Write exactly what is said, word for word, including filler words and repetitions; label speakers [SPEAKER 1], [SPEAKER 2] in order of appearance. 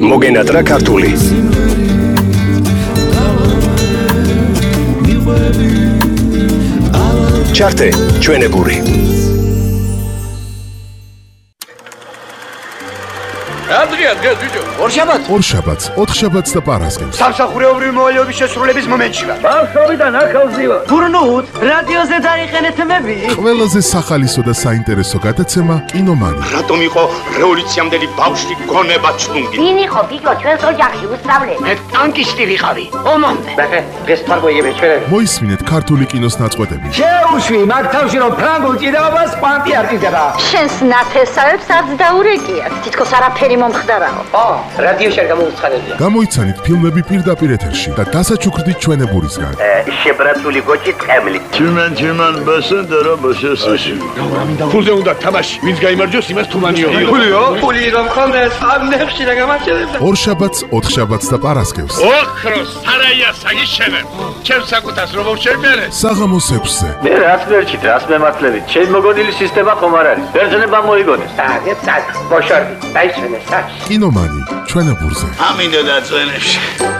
[SPEAKER 1] მოგენატრა ქართული. ჩართე ჩვენებური.
[SPEAKER 2] Adrian, gel video.
[SPEAKER 3] ორშაბათს
[SPEAKER 4] ორშაბათს, ოთხშაბათს და პარასკევს.
[SPEAKER 3] სამსახურეობრივი მოვალეობის შესრულების მომენტში ვარ.
[SPEAKER 2] ბავშვობიდან ახალზევა.
[SPEAKER 3] გურნუთ, რადიოზე დაიყენეთ მები.
[SPEAKER 4] ყველაზე სახალისო და საინტერესო გადაცემა კინომანი.
[SPEAKER 5] რატომ იყო რევოლუციამდელი ბავშვი გონება ჩუნგი?
[SPEAKER 6] ვინ იყო გიგო ჩვენს ოჯახში უსწავლელი?
[SPEAKER 3] მე ტანკისტი ვიყავი. ომამდე.
[SPEAKER 2] ბახე, დღეს თარგოიები ჩვენები.
[SPEAKER 4] მოისმინეთ ქართული კინოს ნაწყვეტები.
[SPEAKER 2] შეუშვი მაგ თავში რომ ფრანგულ ჭიდაობას კვანტი არ ჭიდება.
[SPEAKER 6] შენს ნათესავებს არც დაურეკიათ. თითქოს არაფერი მომხდარაო.
[SPEAKER 2] ო, რადიოში არ გამოუცხადებია.
[SPEAKER 4] გამოიცანით ფილმები პირდაპირ ეთერში და დასაჩუქრდით ჩვენებურისგან.
[SPEAKER 5] შებრაცული გოჭი ტყემლი.
[SPEAKER 7] Tümen tümen basın dara basıyorsun.
[SPEAKER 2] ფულზე უნდა თამაში. ვინც გაიმარჯვოს, იმას თუმანიო. ფულიო? ფული რომ ხონდეს, ამ ნეხში რა გამარჯვებდა.
[SPEAKER 4] ორშაბათს, ოთხშაბათს და პარასკევს.
[SPEAKER 7] ოქროს სარაია საგიშენებ. ჩემ საკუთას რომ შევმერე.
[SPEAKER 4] საღამოს ექვსზე.
[SPEAKER 5] მე რას ვერჩით, რას მემართლებით? ჩემი მოგონილი სისტემა ხომ არ არის. ბერძნება მოიგონეს.
[SPEAKER 2] აგე წად, ბოშორდი, დაიშვენე საჩ.
[SPEAKER 4] კინომანი ჩვენებურზე.
[SPEAKER 7] Amin de dațănești.